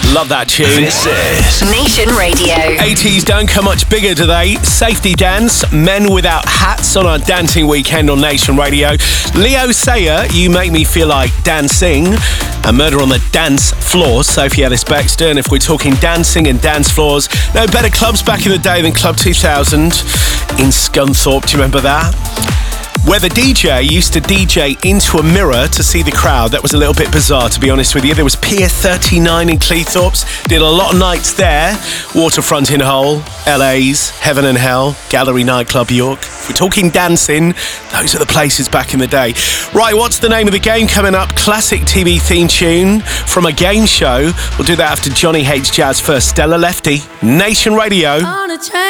Love that tune. This is Nation Radio. 80s don't come much bigger, do they? Safety Dance, Men Without Hats on our dancing weekend on Nation Radio. Leo Sayer, You Make Me Feel Like Dancing. And Murder on the Dance Floor, Sophie Ellis-Bextor. And if we're talking dancing and dance floors, no better clubs back in the day than Club 2000 in Scunthorpe. Do you remember that? Where the DJ used to DJ into a mirror to see the crowd. That was a little bit bizarre, to be honest with you. There was Pier 39 in Cleethorpes. Did a lot of nights there. Waterfront in Hull, LA's, Heaven and Hell, Gallery Nightclub York. If we're talking dancing, those are the places back in the day. Right, what's the name of the game coming up? Classic TV theme tune from a game show. We'll do that after Johnny Hates Jazz first. Stella Lefty, Nation Radio.